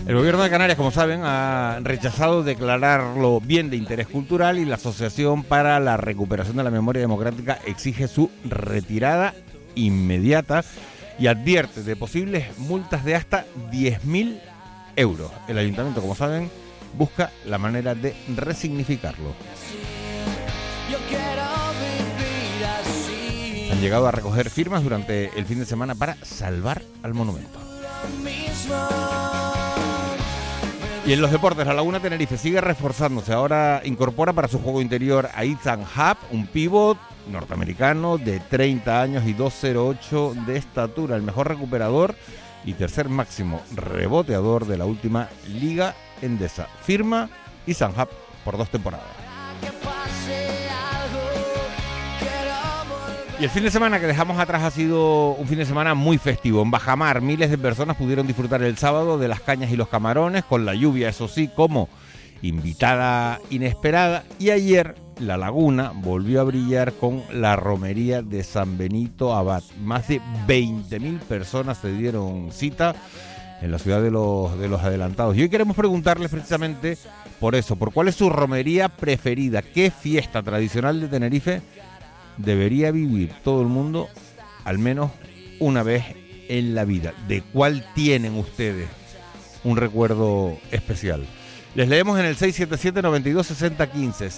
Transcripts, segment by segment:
El gobierno de Canarias, como saben, ha rechazado declararlo bien de interés cultural y la Asociación para la Recuperación de la Memoria Democrática exige su retirada inmediata y advierte de posibles multas de hasta 10.000 euros. El ayuntamiento, como saben, busca la manera de resignificarlo. Han llegado a recoger firmas durante el fin de semana para salvar al monumento. Y en los deportes, la Laguna Tenerife sigue reforzándose. Ahora incorpora para su juego interior a Ethan Happ, un pívot norteamericano de 30 años y 2.08 de estatura, el mejor recuperador y tercer máximo reboteador de la última Liga Endesa. Firma Ethan Happ por 2 temporadas. Y el fin de semana que dejamos atrás ha sido un fin de semana muy festivo. En Bajamar, miles de personas pudieron disfrutar el sábado de las cañas y los camarones, con la lluvia, eso sí, como invitada inesperada. Y ayer la laguna volvió a brillar con la romería de San Benito Abad. Más de 20.000 personas se dieron cita en la ciudad de los adelantados. Y hoy queremos preguntarles precisamente por eso, por cuál es su romería preferida, qué fiesta tradicional de Tenerife debería vivir todo el mundo al menos una vez en la vida. ¿De cuál tienen ustedes un recuerdo especial? Les leemos en el 677-92-6015,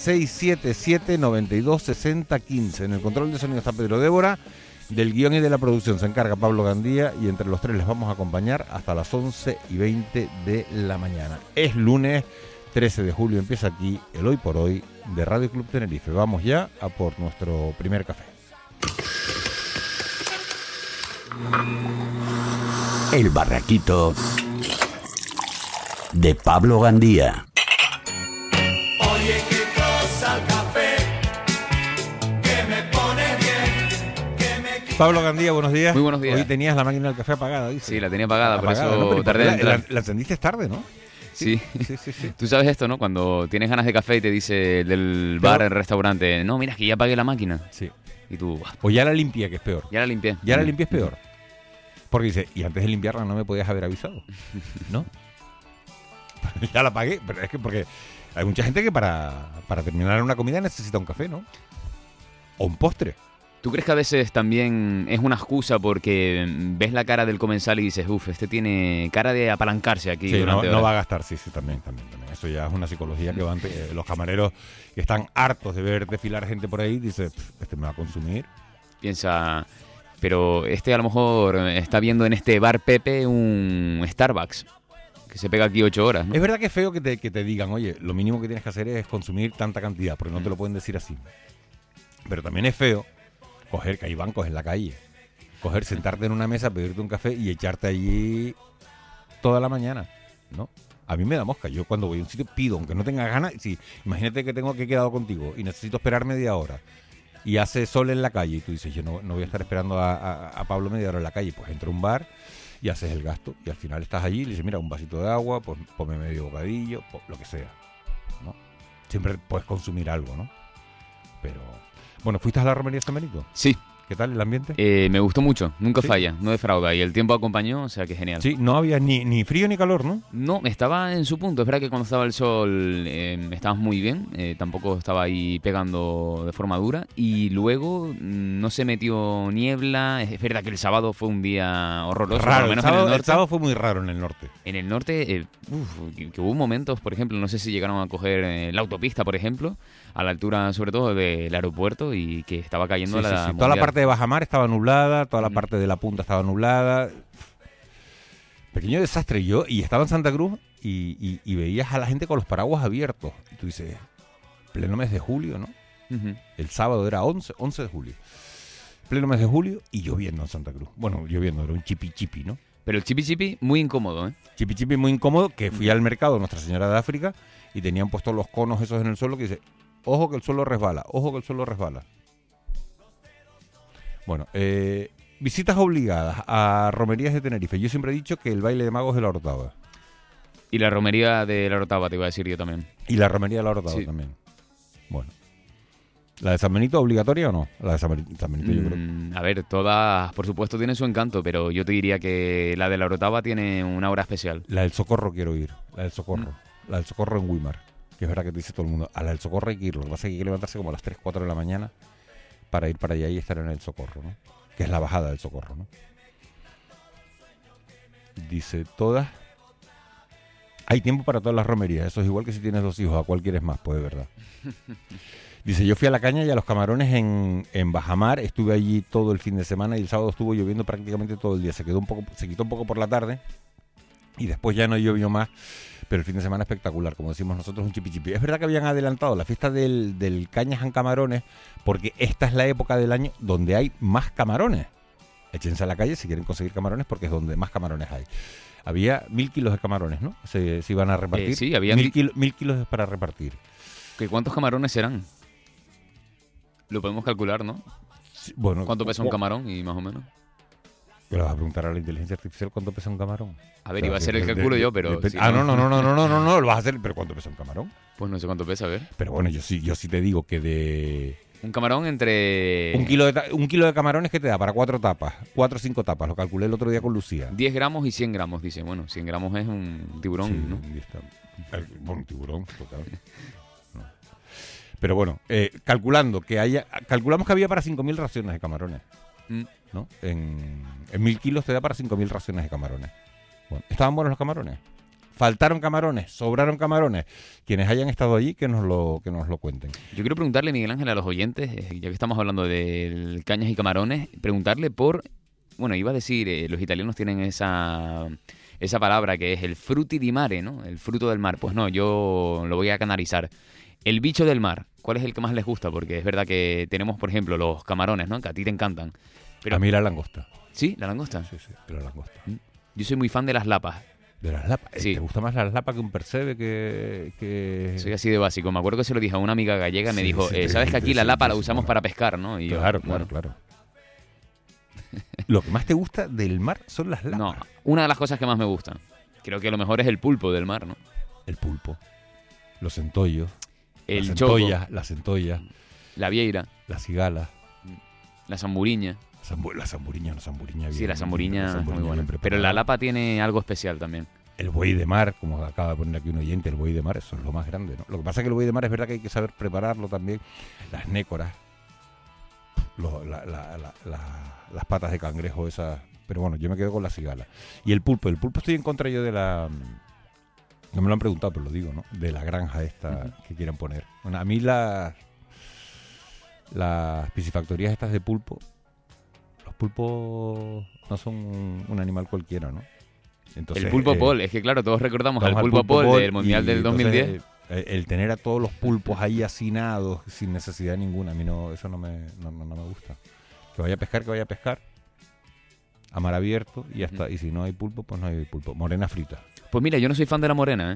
677-92-6015. En el control de sonido está Pedro Débora, del guión y de la producción se encarga Pablo Gandía, y entre los tres les vamos a acompañar hasta las 11:20 de la mañana. Es lunes 13 de julio, empieza aquí el Hoy por Hoy de Radio Club Tenerife. Vamos ya a por nuestro primer café. El barraquito de Pablo Gandía. Oye, qué cosa el café, que me pone bien, que me... Pablo Gandía, buenos días. Muy buenos días. Hoy tenías la máquina del café apagada, dice. Sí, la tenía apagada, por eso ¿no? Pero tardé en entrar. la encendiste tarde, ¿no? Sí. Sí. Tú sabes esto, ¿no? Cuando tienes ganas de café y te dice el del bar, el restaurante, no, mira, es que ya apagué la máquina. Sí. Y tú, "Buah, O ya la limpié, que es peor. ya la limpié. Ya la limpié, es peor. Porque dice, y antes de limpiarla no me podías haber avisado, ¿no? Ya la apagué, pero es que porque hay mucha gente que para terminar una comida necesita un café, ¿no? O un postre. ¿Tú crees que a veces también es una excusa porque ves la cara del comensal y dices, uff, este tiene cara de apalancarse aquí Sí, durante no horas"? va a gastar, sí, también. Eso ya es una psicología que van los camareros que están hartos de ver desfilar gente por ahí, dice, este me va a consumir. Piensa, pero este a lo mejor está viendo en este bar Pepe un Starbucks que se pega aquí 8 horas, ¿no? Es verdad que es feo que te digan, oye, lo mínimo que tienes que hacer es consumir tanta cantidad, porque no te lo pueden decir así. Pero también es feo coger, que hay bancos en la calle, sentarte en una mesa, pedirte un café y echarte allí toda la mañana, ¿no? A mí me da mosca. Yo cuando voy a un sitio pido, aunque no tenga ganas. Sí, imagínate que he quedado contigo y necesito esperar media hora y hace sol en la calle y tú dices, yo no voy a estar esperando a Pablo media hora en la calle. Pues entra a un bar y haces el gasto y al final estás allí y le dices, mira, un vasito de agua, pues ponme medio bocadillo, lo que sea, ¿no? Siempre puedes consumir algo, ¿no? Pero... Bueno, ¿fuiste a la romería de San Benito? Sí. ¿Qué tal el ambiente? Me gustó mucho, nunca ¿Sí? falla, no defrauda. Y el tiempo acompañó, o sea que genial. Sí, no había ni frío ni calor, ¿no? No, estaba en su punto. Es verdad que cuando estaba el sol estábamos muy bien. Tampoco estaba ahí pegando de forma dura. Y luego no se metió niebla. Es verdad que el sábado fue un día horroroso. Raro, por lo menos el sábado fue muy raro en el norte. En el norte, que hubo momentos, por ejemplo, no sé si llegaron a coger la autopista, por ejemplo, a la altura sobre todo del aeropuerto y que estaba cayendo Sí, la sí, sí. Toda la mundial. parte de Bajamar estaba nublada, toda la parte de la punta estaba nublada. Pequeño desastre. Y estaba en Santa Cruz y veías a la gente con los paraguas abiertos. Y tú dices, pleno mes de julio, ¿no? Ujú. El sábado era 11 de julio. Pleno mes de julio y lloviendo en Santa Cruz. Bueno, lloviendo, era un chipi, ¿no? Pero el chipi chipi muy incómodo, ¿eh? Chipi muy incómodo, que fui al mercado Nuestra Señora de África y tenían puestos los conos esos en el suelo que dice, ojo que el suelo resbala, ojo que el suelo resbala. Bueno, visitas obligadas a romerías de Tenerife. Yo siempre he dicho que el baile de magos de la Orotava. Y la romería de la Orotava, te iba a decir yo también. Y la romería de la Orotava Sí. también. Bueno. ¿La de San Benito obligatoria o no? La de San Benito yo creo. A ver, todas, por supuesto, tienen su encanto, pero yo te diría que la de la Orotava tiene una hora especial. La del Socorro quiero ir. La del Socorro. La del Socorro en Wimar. Que es verdad que te dice todo el mundo. A la del Socorro hay que ir. Lo que pasa es que hay que levantarse como a las 3, 4 de la mañana para ir para allá y estar en el Socorro, ¿no? Que es la bajada del Socorro, ¿no? Dice, todas... Hay tiempo para todas las romerías. Eso es igual que si tienes 2 hijos. ¿A cuál quieres más? Pues de verdad. Dice, yo fui a la caña y a los camarones en Bajamar. Estuve allí todo el fin de semana y el sábado estuvo lloviendo prácticamente todo el día. Se quitó un poco por la tarde y después ya no llovió más. Pero el fin de semana espectacular, como decimos nosotros, un chipi. Es verdad que habían adelantado la fiesta del Cañas en Camarones porque esta es la época del año donde hay más camarones. Échense a la calle si quieren conseguir camarones porque es donde más camarones hay. Había 1000 kilos de camarones, ¿no? Se iban a repartir. Sí, había 1000 kilos para repartir. ¿Cuántos camarones serán? Lo podemos calcular, ¿no? Sí, bueno, ¿Cuánto pesa un camarón y más o menos? Le vas a preguntar a la inteligencia artificial cuánto pesa un camarón. A ver, iba a hacer el cálculo yo, pero... no, lo vas a hacer, pero ¿cuánto pesa un camarón? Pues no sé cuánto pesa, a ver. Pero bueno, yo sí te digo que de... Un camarón entre... Un kilo de camarones que te da para 4 tapas, 4 o 5 tapas, lo calculé el otro día con Lucía. 10 gramos y 100 gramos, dice. Bueno, 100 gramos es un tiburón, Sí, ¿no? Bueno, un tiburón, total. No. Pero bueno, calculamos que había para 5.000 raciones de camarones, ¿no? En 1.000 kilos te da para 5.000 raciones de camarones. Bueno, ¿estaban buenos los camarones? ¿Faltaron camarones? ¿Sobraron camarones? Quienes hayan estado allí, que nos lo cuenten. Yo quiero preguntarle, Miguel Ángel, a los oyentes, ya que estamos hablando de cañas y camarones, preguntarle por... Bueno, iba a decir, los italianos tienen esa palabra que es el frutti di mare, ¿no? El fruto del mar. Pues no, yo lo voy a canalizar. El bicho del mar, ¿cuál es el que más les gusta? Porque es verdad que tenemos, por ejemplo, los camarones, ¿no? Que a ti te encantan. Pero... A mí la langosta. ¿Sí? ¿La langosta? Sí, la langosta. Yo soy muy fan de las lapas. ¿De las lapas? Sí. ¿Te gusta más las lapas que un percebe que...? Soy así de básico. Me acuerdo que se lo dije a una amiga gallega y me Sí, dijo, sí, ¿sabes que aquí la lapa la sí, usamos bueno. para pescar, no? Y yo, Claro. bueno. Lo que más te gusta del mar son las lapas. No, una de las cosas que más me gustan. Creo que lo mejor es el pulpo del mar, ¿no? El pulpo, los centollos, El choco, las centollas, la vieira, la cigala, la zamburiña. la zamburiña. Sí, la zamburiña es muy buena. bien preparada. Pero la lapa tiene algo especial también. El buey de mar, como acaba de poner aquí un oyente, el buey de mar, eso es lo más grande, ¿no? Lo que pasa es que el buey de mar es verdad que hay que saber prepararlo también. Las nécoras, las patas de cangrejo, esas. Pero bueno, yo me quedo con la cigala. Y el pulpo estoy en contra yo de la... No me lo han preguntado, pero lo digo, ¿no? De la granja esta que quieran poner. Bueno, a mí las piscifactorías estas de pulpo, los pulpos no son un animal cualquiera, ¿no? Entonces, el pulpo Paul, es que claro, todos recordamos al vamos pulpo Paul del Mundial y del entonces, 2010. El tener a todos los pulpos ahí hacinados sin necesidad ninguna, a mí eso no me gusta. Que vaya a pescar, a mar abierto y ya está. Y si no hay pulpo, pues no hay pulpo. Morena frita. Pues mira, yo no soy fan de la morena, ¿eh?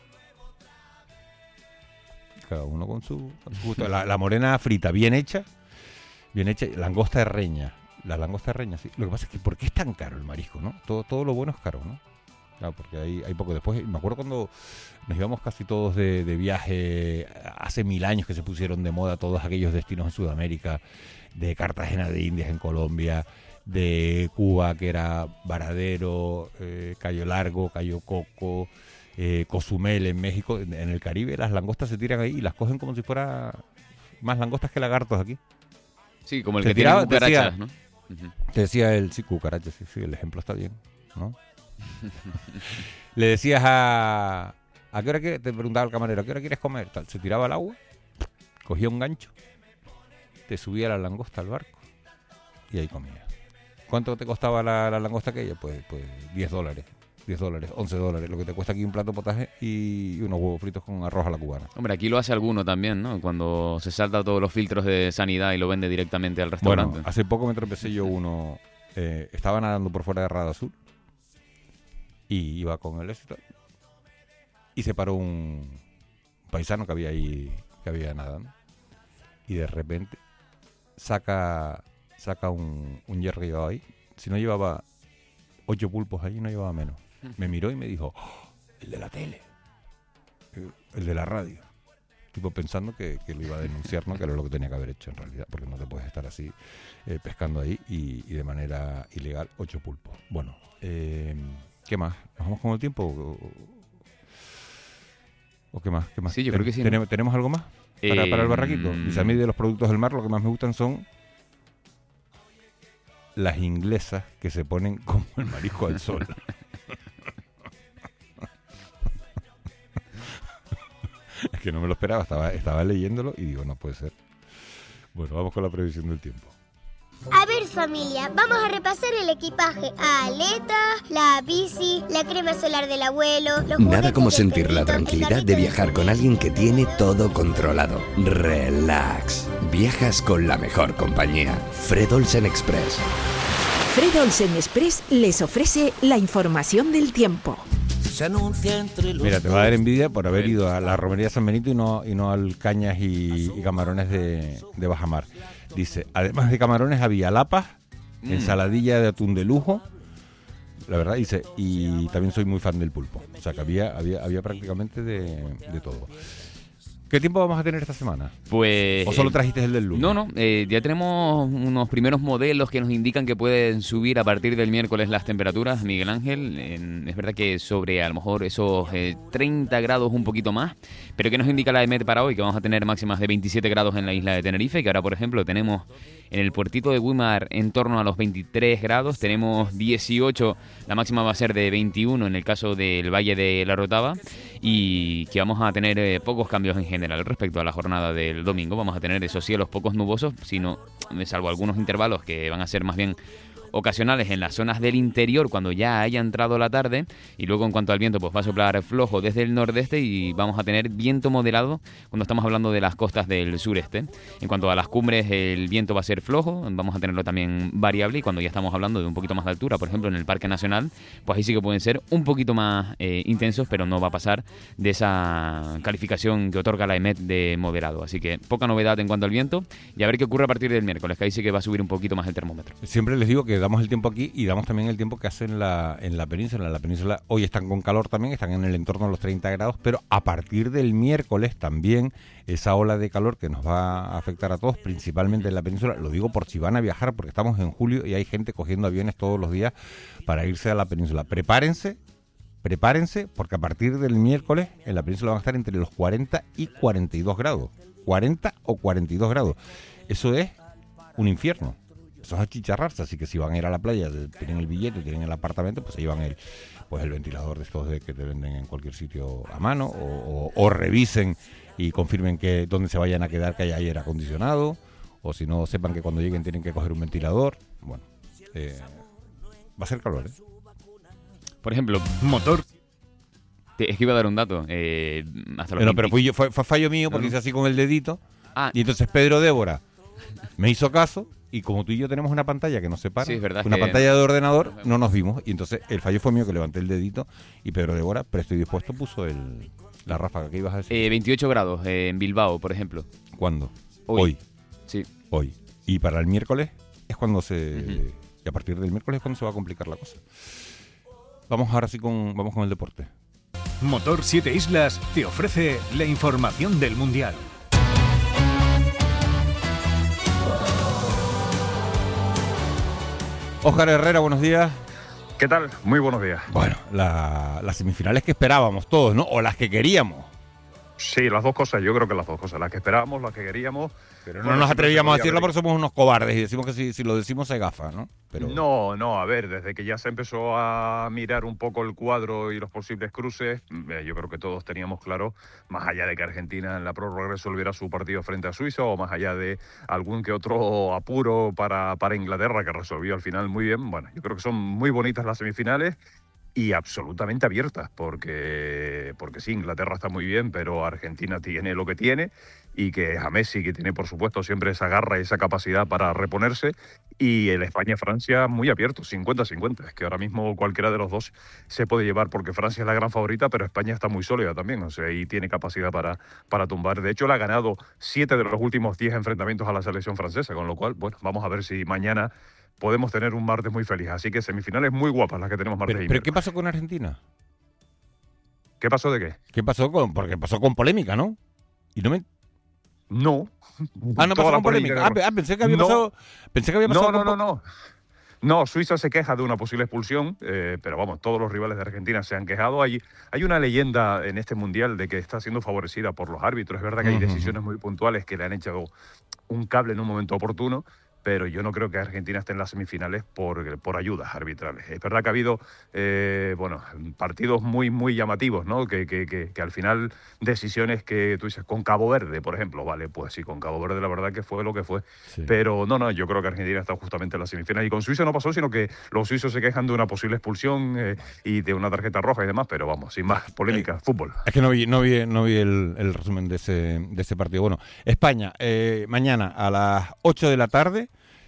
Cada uno con su gusto. La morena frita, bien hecha, langosta de reña. La langosta de reña, sí. Lo que pasa es que ¿por qué es tan caro el marisco, no? Todo lo bueno es caro, ¿no? Claro, porque hay poco. Después, me acuerdo cuando nos íbamos casi todos de viaje, hace 1000 años que se pusieron de moda todos aquellos destinos en Sudamérica, de Cartagena de Indias en Colombia, de Cuba, que era Varadero, Cayo Largo, Cayo Coco, Cozumel en México. En el Caribe las langostas se tiran ahí y las cogen como si fuera más langostas que lagartos aquí. Sí, como el Te que tiene tiraba- cucarachas, decía- ¿no? Ujú. Te decía él, sí, cucarachas, sí, el ejemplo está bien, ¿no? Le decías ¿a qué hora quieres? Te preguntaba el camarero, ¿a qué hora quieres comer? Tal, se tiraba al agua, cogía un gancho, te subía la langosta al barco y ahí comía. ¿Cuánto te costaba la langosta aquella? Pues $10, $11, lo que te cuesta aquí un plato de potaje y unos huevos fritos con arroz a la cubana. Hombre, aquí lo hace alguno también, ¿no? Cuando se salta todos los filtros de sanidad y lo vende directamente al restaurante. Bueno, hace poco me tropecé yo uno, estaba nadando por fuera de Rada Azul y iba con el éxito y se paró un paisano que había ahí, que había nadando y de repente saca un hierro que llevaba ahí. Si no llevaba 8 pulpos ahí, no llevaba menos. Me miró y me dijo, "Oh, el de la tele, el de la radio". tipo pensando que lo iba a denunciar, ¿no? Que era lo que tenía que haber hecho en realidad, porque no te puedes estar así pescando ahí y de manera ilegal 8 pulpos. Bueno, ¿qué más? ¿Nos vamos con el tiempo? ¿O qué más? ¿Qué más? Sí, yo creo que sí. ¿Tenemos algo más para el barraquito? Dice, a mí de los productos del mar lo que más me gustan son las inglesas que se ponen como el marisco al sol. Es que no me lo esperaba, estaba leyéndolo y digo, no puede ser. Bueno, vamos con la previsión del tiempo. A ver, familia, vamos a repasar el equipaje. Aletas, la bici, la crema solar del abuelo, los Nada juguetes como del sentir la perrito, el tranquilidad carrito de del viajar con alguien que tiene todo controlado. Relax. Viajas con la mejor compañía. Fred Olsen Express. Fred Olsen Express les ofrece la información del tiempo. Mira, te va a dar envidia por haber ido a la romería San Benito y no al Cañas y Camarones de Bajamar. Dice, además de camarones había lapas, ensaladilla de atún de lujo, la verdad, dice, y también soy muy fan del pulpo. O sea que había prácticamente de todo. ¿Qué tiempo vamos a tener esta semana? Pues... ¿O solo trajiste el del lunes? No, ya tenemos unos primeros modelos que nos indican que pueden subir a partir del miércoles las temperaturas, Miguel Ángel. Es verdad que sobre a lo mejor esos 30 grados un poquito más, pero ¿qué nos indica la EMET para hoy? Que vamos a tener máximas de 27 grados en la isla de Tenerife, que ahora, por ejemplo, tenemos en el puertito de Güímar en torno a los 23 grados, tenemos 18, la máxima va a ser de 21 en el caso del Valle de la Rotava, y que vamos a tener pocos cambios en general respecto a la jornada del domingo. Vamos a tener esos cielos pocos nubosos, salvo algunos intervalos que van a ser más bien ocasionales en las zonas del interior cuando ya haya entrado la tarde, y luego en cuanto al viento pues va a soplar flojo desde el nordeste y vamos a tener viento moderado cuando estamos hablando de las costas del sureste. En cuanto a las cumbres, el viento va a ser flojo, vamos a tenerlo también variable, y cuando ya estamos hablando de un poquito más de altura, por ejemplo en el Parque Nacional, pues ahí sí que pueden ser un poquito más intensos, pero no va a pasar de esa calificación que otorga la EMET de moderado. Así que poca novedad en cuanto al viento, y a ver qué ocurre a partir del miércoles, que ahí sí que va a subir un poquito más el termómetro. Siempre les digo que damos el tiempo aquí y damos también el tiempo que hace en la península. En la península hoy están con calor también, están en el entorno de los 30 grados, pero a partir del miércoles también esa ola de calor que nos va a afectar a todos, principalmente en la península. Lo digo por si van a viajar, porque estamos en julio y hay gente cogiendo aviones todos los días para irse a la península. Prepárense, porque a partir del miércoles en la península van a estar entre los 40 y 42 grados. 40 o 42 grados. Eso es un infierno. Eso es achicharrarse, así que si van a ir a la playa, tienen el billete, tienen el apartamento, pues se llevan el ventilador de estos que te venden en cualquier sitio a mano, o revisen y confirmen que donde se vayan a quedar que haya aire acondicionado, o si no, sepan que cuando lleguen tienen que coger un ventilador. Bueno, va a ser calor, ¿eh? Por ejemplo, motor. Es que iba a dar un dato. Hasta los pero fue fallo mío porque hice así con el dedito. Y entonces Pedro Débora me hizo caso, y como tú y yo tenemos una pantalla que nos separa, sí, es verdad, una pantalla de ordenador, no nos vimos, y entonces el fallo fue mío, que levanté el dedito, y Pedro Débora, presto y dispuesto, puso la ráfaga. ¿Qué ibas a decir? 28 grados en Bilbao, por ejemplo. ¿Cuándo? Hoy. Sí. Hoy. Y para el miércoles es cuando y a partir del miércoles es cuando se va a complicar la cosa. Vamos ahora sí vamos con el deporte. Motor 7 Islas te ofrece la información del Mundial. Óscar Herrera, buenos días. ¿Qué tal? Muy buenos días. Bueno, las semifinales que esperábamos todos, ¿no? O las que queríamos. Sí, las dos cosas, yo creo que las dos cosas. Las que esperábamos, las que queríamos. Pero no nos atrevíamos a decirlo porque somos unos cobardes y decimos que si lo decimos se gafa, ¿no? Pero... No, a ver, desde que ya se empezó a mirar un poco el cuadro y los posibles cruces, yo creo que todos teníamos claro, más allá de que Argentina en la prórroga resolviera su partido frente a Suiza, o más allá de algún que otro apuro para Inglaterra, que resolvió al final muy bien. Bueno, yo creo que son muy bonitas las semifinales y absolutamente abiertas, porque sí, Inglaterra está muy bien, pero Argentina tiene lo que tiene, y que a Messi, que tiene por supuesto siempre esa garra y esa capacidad para reponerse, y el España-Francia muy abierto, 50-50. Es que ahora mismo cualquiera de los dos se puede llevar, porque Francia es la gran favorita, pero España está muy sólida también, o sea, y tiene capacidad para tumbar. De hecho, le ha ganado 7 de los últimos 10 enfrentamientos a la selección francesa, con lo cual, bueno, vamos a ver si mañana podemos tener un martes muy feliz. Así que semifinales muy guapas las que tenemos martes y miércoles. ¿Pero qué pasó con Argentina? ¿Qué pasó de qué? Porque pasó con polémica, ¿no? Y no me... No. Ah, no pasó con polémica. Pensé que había pasado... Pensé que había pasado... No. No, Suiza se queja de una posible expulsión, pero vamos, todos los rivales de Argentina se han quejado. Hay una leyenda en este Mundial de que está siendo favorecida por los árbitros. Es verdad que hay decisiones muy puntuales que le han echado un cable en un momento oportuno, pero yo no creo que Argentina esté en las semifinales por ayudas arbitrales. Es verdad que ha habido partidos muy, muy llamativos, ¿no? Que al final decisiones que tú dices, con Cabo Verde, por ejemplo, vale, pues sí, con Cabo Verde la verdad que fue lo que fue. Sí. Pero no, yo creo que Argentina está justamente en las semifinales. Y con Suiza no pasó, sino que los suizos se quejan de una posible expulsión y de una tarjeta roja y demás, pero vamos, sin más polémica, fútbol. Es que no vi el resumen de ese partido. Bueno, España, mañana a las 8 de la tarde.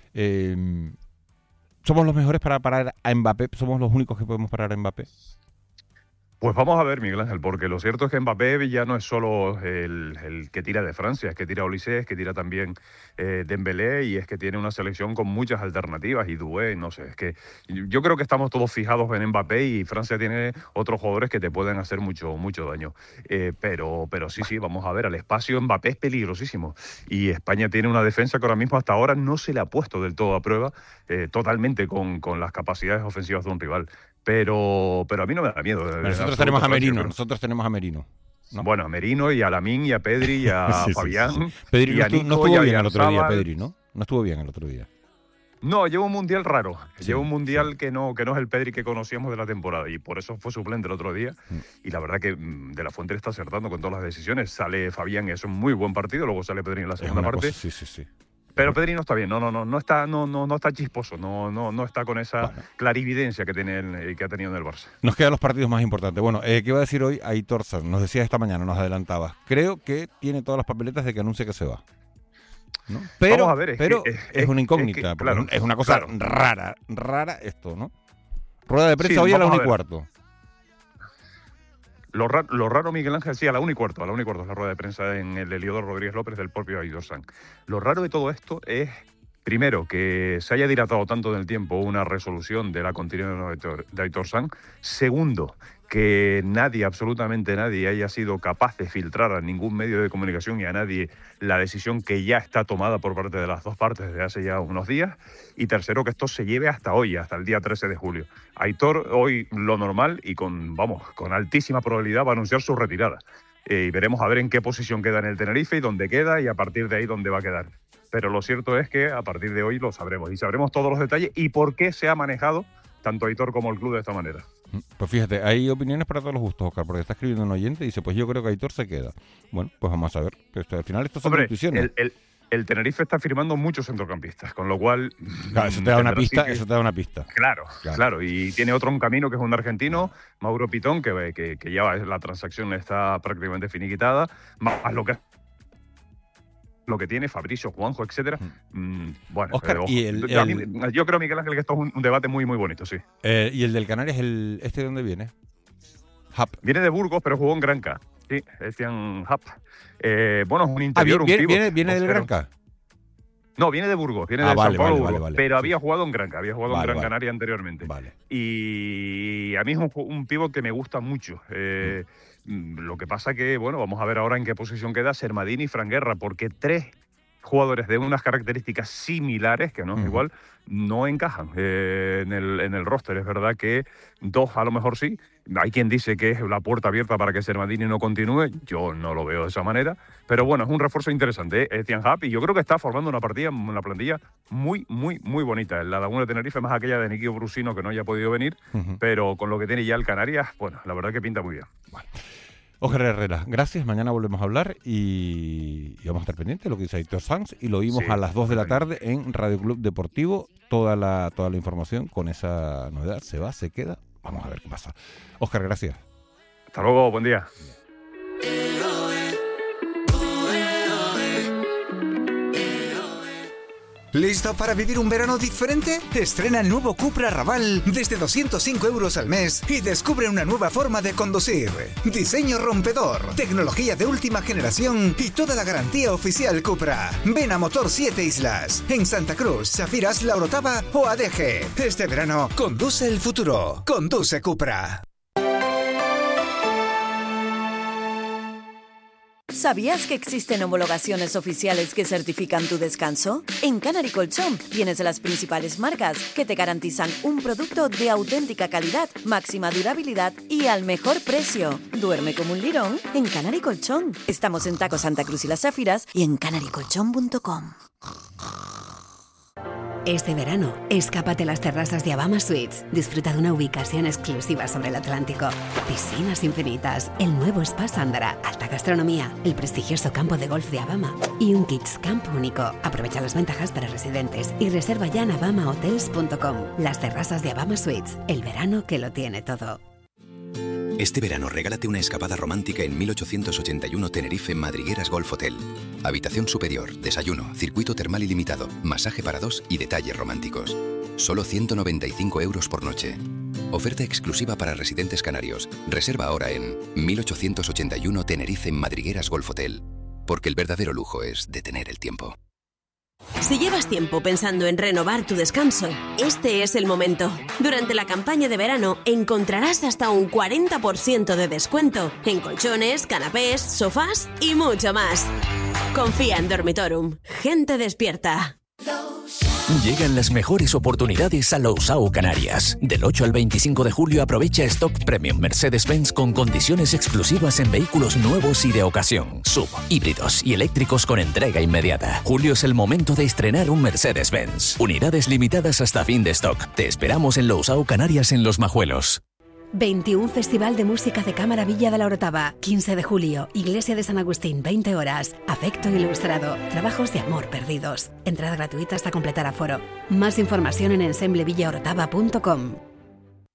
¿Somos los mejores para parar a Mbappé? ¿Somos los únicos que podemos parar a Mbappé? Pues vamos a ver, Miguel Ángel, porque lo cierto es que Mbappé ya no es solo el que tira de Francia, es que tira Olise, es que tira también Dembélé, y es que tiene una selección con muchas alternativas, y Doué, no sé, es que yo creo que estamos todos fijados en Mbappé y Francia tiene otros jugadores que te pueden hacer mucho daño. Pero sí, vamos a ver, al espacio Mbappé es peligrosísimo, y España tiene una defensa que ahora mismo hasta ahora no se le ha puesto del todo a prueba, totalmente con las capacidades ofensivas de un rival. Pero a mí no me da miedo. Nosotros tenemos a Merino. ¿No? Bueno, a Merino y a Lamín y a Pedri y a Fabián. Sí. Pedri no estuvo bien el otro día, Pedri, ¿no? No estuvo bien el otro día. No, lleva un mundial raro. Sí, lleva un mundial que no es el Pedri que conocíamos de la temporada, y por eso fue suplente el otro día. Y la verdad que De La Fuente le está acertando con todas las decisiones. Sale Fabián, es un muy buen partido, luego sale Pedri en la segunda parte. Sí. Pero Pedri no está bien, no está chisposo, no está con esa clarividencia que ha tenido en el Barça. Nos quedan los partidos más importantes. Bueno, ¿qué iba a decir hoy Aitor Sanz? Nos decía esta mañana, nos adelantabas. Creo que tiene todas las papeletas de que anuncie que se va, ¿no? Pero, vamos a ver, es una incógnita, claro, es una cosa rara esto, ¿no? Rueda de prensa hoy a la 1:15. Lo raro, Miguel Ángel, sí, a la 1:15 es la rueda de prensa en el Heliodoro Rodríguez López del propio Aitor Sanz. Lo raro de todo esto es, primero, que se haya dilatado tanto en el tiempo una resolución de la continuidad de Aitor Sanz. Segundo, que absolutamente nadie, haya sido capaz de filtrar a ningún medio de comunicación y a nadie la decisión que ya está tomada por parte de las dos partes desde hace ya unos días. Y tercero, que esto se lleve hasta hoy, hasta el día 13 de julio. Aitor hoy lo normal y con altísima probabilidad va a anunciar su retirada. Y veremos a ver en qué posición queda en el Tenerife y dónde queda, y a partir de ahí dónde va a quedar. Pero lo cierto es que a partir de hoy lo sabremos, y sabremos todos los detalles y por qué se ha manejado tanto Aitor como el club de esta manera. Pues fíjate, hay opiniones para todos los gustos, Oscar, porque está escribiendo un oyente y dice, pues yo creo que Aitor se queda. Bueno, pues vamos a ver. Al final esto son intuiciones. El Tenerife está firmando muchos centrocampistas, con lo cual... Claro, eso te da una pista. Claro. Y tiene un camino que es un argentino, Mauro Pitón, que ya la transacción está prácticamente finiquitada, más lo que tiene Fabricio, Juanjo, etcétera. Bueno, Oscar, yo creo, Miguel Ángel, que esto es un debate muy, muy bonito, sí. ¿Y el del Canarias, de dónde viene? Viene de Burgos, pero jugó en Granca. Sí, decían Hap. Es un interior, un pívot. ¿Viene del Granca? No, viene de Burgos, viene de San Paulo, vale. Pero había jugado en Granca, en Gran Canaria anteriormente. Vale. Y a mí es un pívot que me gusta mucho. Lo que pasa que, vamos a ver ahora en qué posición queda Sermadini y Fran Guerra, porque tres jugadores de unas características similares, que no es igual, no encajan en el roster. Es verdad que dos a lo mejor sí. Hay quien dice que es la puerta abierta para que Sermadini no continúe. Yo no lo veo de esa manera. Pero bueno, es un refuerzo interesante, Etienne Hap, y yo creo que está formando una plantilla muy, muy, muy bonita. La Laguna de Tenerife, más aquella de Niquillo Brusino, que no haya podido venir, pero con lo que tiene ya el Canarias, la verdad que pinta muy bien. Bueno. Oscar Herrera, gracias. Mañana volvemos a hablar y vamos a estar pendientes de lo que dice Aitor Sanz, y lo vimos a las 2 de la tarde en Radio Club Deportivo. Toda la información con esa novedad. Se va, se queda. Vamos a ver qué pasa. Oscar, gracias. Hasta luego, buen día. ¿Listo para vivir un verano diferente? Estrena el nuevo Cupra Raval desde 205 € al mes y descubre una nueva forma de conducir. Diseño rompedor, tecnología de última generación y toda la garantía oficial Cupra. Ven a Motor 7 Islas, en Santa Cruz, Safiras, La Orotava o Adeje. Este verano, conduce el futuro. Conduce Cupra. ¿Sabías que existen homologaciones oficiales que certifican tu descanso? En Canary Colchón tienes las principales marcas que te garantizan un producto de auténtica calidad, máxima durabilidad y al mejor precio. Duerme como un lirón en Canary Colchón. Estamos en Taco Santa Cruz y Las Záfiras y en canarycolchón.com. Este verano, escápate a las terrazas de Abama Suites. Disfruta de una ubicación exclusiva sobre el Atlántico. Piscinas infinitas, el nuevo Spa Sándara, alta gastronomía, el prestigioso campo de golf de Abama y un Kids Camp único. Aprovecha las ventajas para residentes y reserva ya en abamahotels.com. Las terrazas de Abama Suites, el verano que lo tiene todo. Este verano regálate una escapada romántica en 1881 Tenerife Madrigueras Golf Hotel. Habitación superior, desayuno, circuito termal ilimitado, masaje para dos y detalles románticos. Solo 195 € por noche. Oferta exclusiva para residentes canarios. Reserva ahora en 1881 Tenerife Madrigueras Golf Hotel. Porque el verdadero lujo es detener el tiempo. Si llevas tiempo pensando en renovar tu descanso, este es el momento. Durante la campaña de verano encontrarás hasta un 40% de descuento en colchones, canapés, sofás y mucho más. Confía en Dormitorum. Gente despierta. Llegan las mejores oportunidades a Lousao Canarias. Del 8 al 25 de julio aprovecha Stock Premium Mercedes-Benz con condiciones exclusivas en vehículos nuevos y de ocasión, sub, híbridos y eléctricos con entrega inmediata. Julio es el momento de estrenar un Mercedes-Benz. Unidades limitadas hasta fin de stock. Te esperamos en Lousao Canarias en Los Majuelos. 21 Festival de Música de Cámara Villa de la Orotava. 15 de julio, Iglesia de San Agustín, 20 horas. Afecto ilustrado. Trabajos de amor perdidos. Entrada gratuita hasta completar aforo. Más información en ensamblevillaorotava.com.